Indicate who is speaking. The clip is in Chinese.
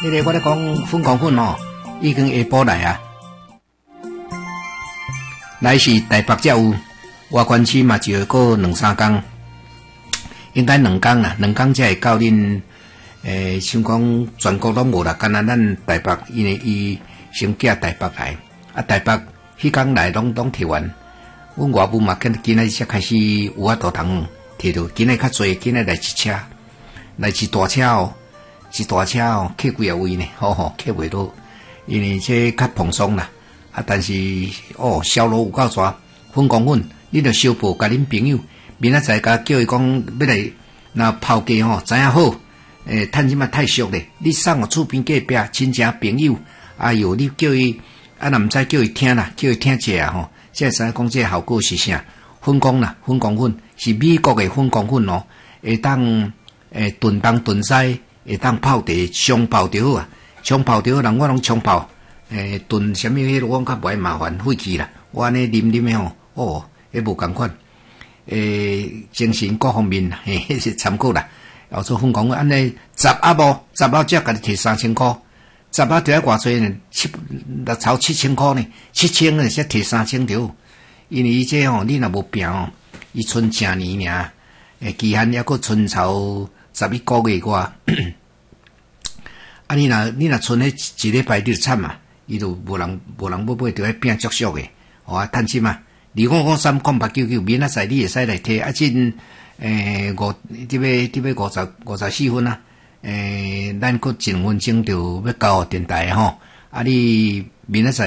Speaker 1: 迄个我咧讲粉光粉哦，已经下晡来啊。来是台北才有，外县市嘛就过2-3天，应该2天啦，2天才会到恁像讲全国拢无啦，干那咱台北，因为伊先寄台北来，啊台北迄天来拢摕完，阮外母嘛今仔才开始有法度通摕到，今仔较济，今仔来一车，来一大车哦，一大车哦，客几啊位呢，客袂落，因为这较蓬松啦。啊，但是销路有够大，粉光粉，你着小报甲恁朋友，明仔载甲叫伊讲要来，那抛价知影好，趁即嘛太俗咧，你送互厝边隔壁亲戚朋友，哎哟，你叫伊啊，若毋知叫伊听啦，叫伊听者啊才会知影讲这效果是啥。粉光啦，粉光粉是美国的粉光粉哦，会当炖东炖西，会当泡茶，冲泡就好啊，冲泡就好，人我拢冲泡。炖什么迄个我较不爱麻烦费气啦，我安尼啉诶迄无共款，精神各方面迄是参考啦。后做粉光安尼十啊无，十啊只甲你摕3000块，十啊着要偌济呢？超7000块呢？7000呢才摕3000条，因为伊这你若无拼伊剩正年尔，期限还佫剩超11个月外。啊，你若剩迄一礼拜你就惨嘛。伊就无人要买，着要拼足俗诶，趁钱嘛。253款899，明仔载你会使来摕，啊，真这要54分啊，咱佫1分钟就要交电台吼，啊，你明仔载。